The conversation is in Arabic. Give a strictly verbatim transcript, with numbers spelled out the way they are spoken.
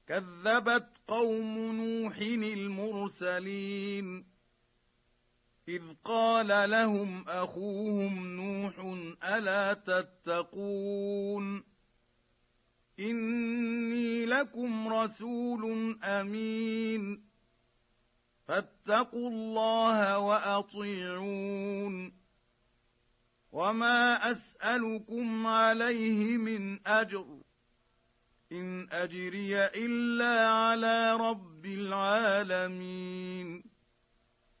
كذبت قوم نوح المرسلين إذ قال لهم أخوهم نوح ألا تتقون إني لكم رسول أمين فاتقوا الله وأطيعون وما أسألكم عليه من أجر إن أجري إلا على رب العالمين